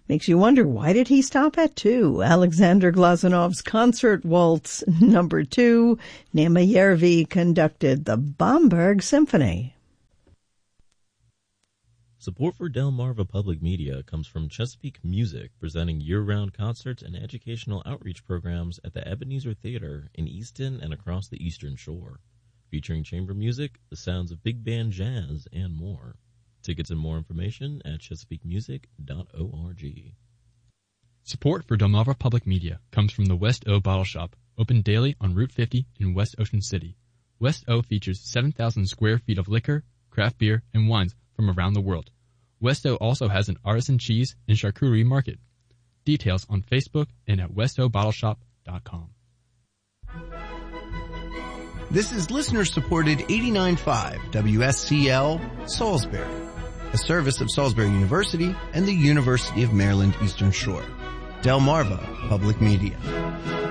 Makes you wonder, why did he stop at 2? Alexander Glazunov's Concert Waltz No. 2. Nema Järvi conducted the Bamberg Symphony. Support for Delmarva Public Media comes from Chesapeake Music, presenting year-round concerts and educational outreach programs at the Ebenezer Theater in Easton and across the Eastern Shore, featuring chamber music, the sounds of big band jazz, and more. Tickets and more information at chesapeakemusic.org. Support for Delmarva Public Media comes from the West O Bottle Shop, open daily on Route 50 in West Ocean City. West O features 7,000 square feet of liquor, craft beer, and wines from around the world. West O also has an artisan cheese and charcuterie market. Details on Facebook and at westobottleshop.com. This is listener-supported 89.5 WSCL Salisbury, a service of Salisbury University and the University of Maryland Eastern Shore. Delmarva Public Media.